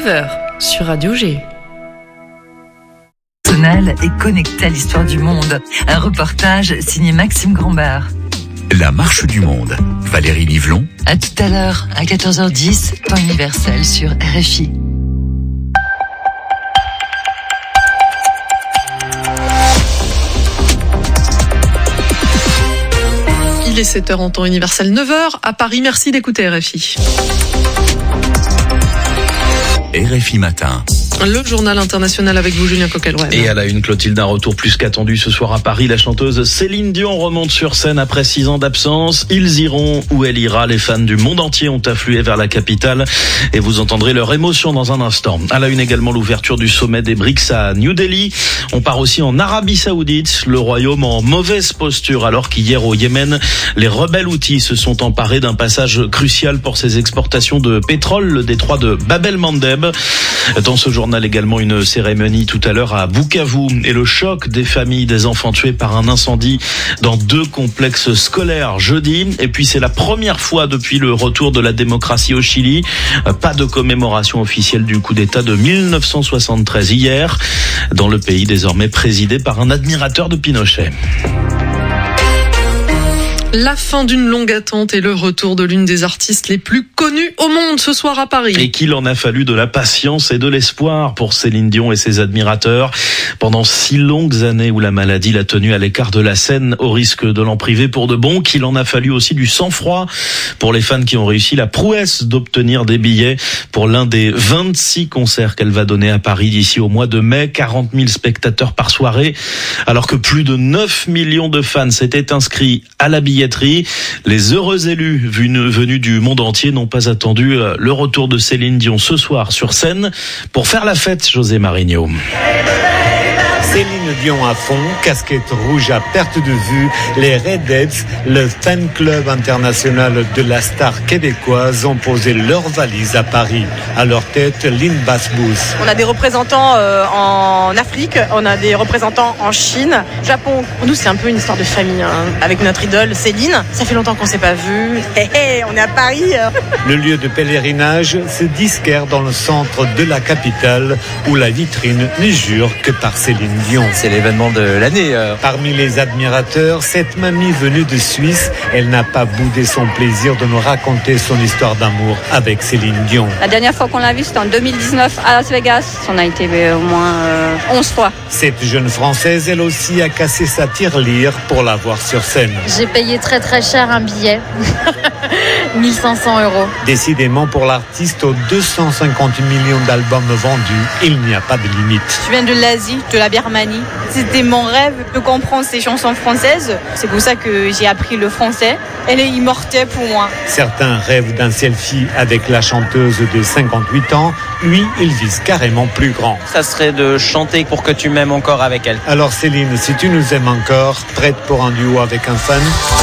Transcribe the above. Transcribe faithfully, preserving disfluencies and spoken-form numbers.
neuf heures sur Radio G. Est connecté à l'histoire du monde. Un reportage signé Maxime Grambert. La marche du monde. Valérie Livlon. À tout à l'heure, à quatorze heures dix, temps universel sur R F I. Il est sept heures en temps universel, neuf heures à Paris. Merci d'écouter R F I. R F I Matin. Le journal international avec vous, Julien Coquelrouet. Et à la une, Clotilde, un retour plus qu'attendu ce soir à Paris. La chanteuse Céline Dion remonte sur scène après six ans d'absence. Ils iront où elle ira. Les fans du monde entier ont afflué vers la capitale et vous entendrez leur émotion dans un instant. À la une également, l'ouverture du sommet des BRICS à New Delhi. On part aussi en Arabie Saoudite, le royaume en mauvaise posture alors qu'hier au Yémen, les rebelles houthis se sont emparés d'un passage crucial pour ses exportations de pétrole, le détroit de Bab el-Mandeb. Dans ce journal également, une cérémonie tout à l'heure à Bukavu et le choc des familles des enfants tués par un incendie dans deux complexes scolaires jeudi. Et puis c'est la première fois depuis le retour de la démocratie au Chili. Pas de commémoration officielle du coup d'État de mille neuf cent soixante-treize hier, dans le pays désormais présidé par un admirateur de Pinochet. La fin d'une longue attente et le retour de l'une des artistes les plus connues au monde ce soir à Paris. Et qu'il en a fallu de la patience et de l'espoir pour Céline Dion et ses admirateurs. Pendant six longues années où la maladie l'a tenue à l'écart de la scène au risque de l'en priver pour de bon, qu'il en a fallu aussi du sang-froid pour les fans qui ont réussi la prouesse d'obtenir des billets pour l'un des vingt-six concerts qu'elle va donner à Paris d'ici au mois de mai. quarante mille spectateurs par soirée, alors que plus de neuf millions de fans s'étaient inscrits à la billetterie. Les heureux élus venus du monde entier n'ont pas attendu le retour de Céline Dion ce soir sur scène pour faire la fête, José Marigno. Céline Dion à fond, casquette rouge à perte de vue, les Reds, le fan club international de la star québécoise, ont posé leurs valises à Paris. À leur tête, Lynn Basbous. On a des représentants euh, en Afrique, on a des représentants en Chine, Japon. Pour nous, c'est un peu une histoire de famille, hein. Avec notre idole Céline. Ça fait longtemps qu'on ne s'est pas vu. Hey, hey, on est à Paris. Le lieu de pèlerinage, c'est disquaire dans le centre de la capitale, où la vitrine ne jure que par Céline Dion. C'est l'événement de l'année. Euh. Parmi les admirateurs, cette mamie venue de Suisse, elle n'a pas boudé son plaisir de nous raconter son histoire d'amour avec Céline Dion. La dernière fois qu'on l'a vue, c'était en deux mille dix-neuf à Las Vegas. On a été au moins euh, onze fois. Cette jeune Française, elle aussi, a cassé sa tirelire pour la voir sur scène. J'ai payé très très cher un billet. mille cinq cents euros. Décidément, pour l'artiste aux deux cent cinquante millions d'albums vendus, il n'y a pas de limite. Je viens de l'Asie, de la Birmanie. C'était mon rêve de comprendre ces chansons françaises. C'est pour ça que j'ai appris le français. Elle est immortelle pour moi. Certains rêvent d'un selfie avec la chanteuse de cinquante-huit ans. Lui, il vise carrément plus grand. Ça serait de chanter pour que tu m'aimes encore avec elle. Alors Céline, si tu nous aimes encore, prête pour un duo avec un fan ?